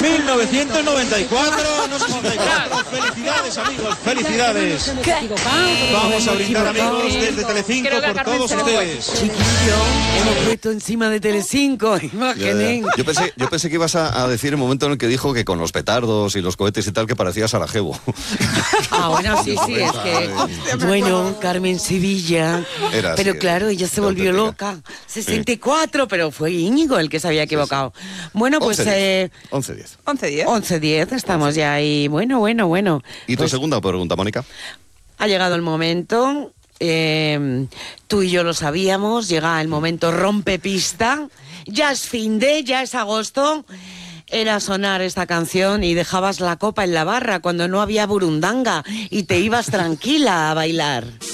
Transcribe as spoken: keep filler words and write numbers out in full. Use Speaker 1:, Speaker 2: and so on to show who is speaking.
Speaker 1: mil novecientos noventa y cuatro, no noventa y cuatro. Felicidades, amigos, felicidades. Vamos a brindar, amigos, desde Telecinco por todos ustedes.
Speaker 2: Chiquillo, hemos puesto encima de Telecinco, imaginen.
Speaker 3: Yo pensé, yo pensé que ibas a, a decir el momento en el que dijo que con los petardos y los cohetes y tal, que parecía Sarajevo.
Speaker 2: Ah, bueno, sí, sí, es que... Bueno, Carmen Sevilla.
Speaker 3: Era
Speaker 2: pero
Speaker 3: así,
Speaker 2: claro, ella se volvió loca. sesenta y cuatro, pero fue Íñigo el que se había equivocado. Bueno, pues...
Speaker 3: once diez.
Speaker 4: once diez.
Speaker 2: once diez, estamos ya ahí. Bueno, bueno, bueno.
Speaker 3: ¿Y tu
Speaker 2: Pues
Speaker 3: segunda pregunta, Mónica?
Speaker 2: ha llegado el momento... Eh, tú y yo lo sabíamos, llega el momento rompepista, ya es fin de, ya es agosto, era sonar esta canción y dejabas la copa en la barra cuando no había burundanga y te ibas tranquila a bailar.